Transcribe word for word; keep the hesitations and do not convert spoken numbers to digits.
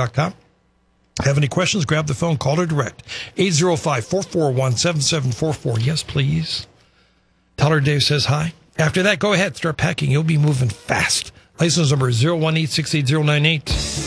dot com. Have any questions, grab the phone, call her direct. eight oh five, four four one, seven seven four four. Yes, please. Tell her Dave says hi. After that, go ahead, start packing. You'll be moving fast. License number zero one eight six eight zero nine eight.